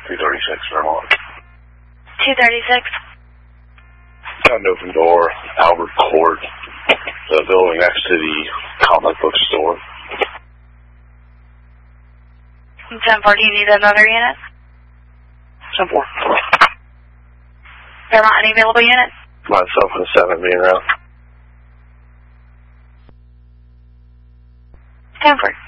236 Vermont. 236. Got an open door, Albert Court, the building next to the comic book store. 10-4, do you need another unit? 10-4. Vermont, any available units? Myself and a 7 being around. 10-4.